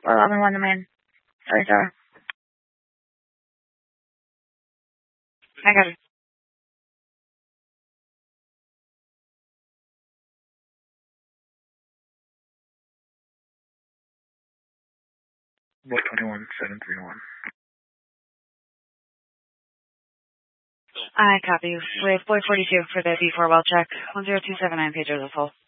11-1 the main. Sorry, Sarah. I got it. Boy 21-731. I copy. With Boy 42 for the B4 well check. 10279 pages is full.